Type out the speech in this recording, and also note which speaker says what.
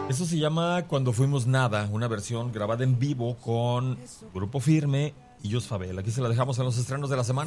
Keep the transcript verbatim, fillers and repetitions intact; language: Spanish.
Speaker 1: Eso se llama Cuando Fuimos Nada, una versión grabada en vivo con Grupo Firme y Jos Fabel. Aquí se la dejamos en los estrenos de la semana.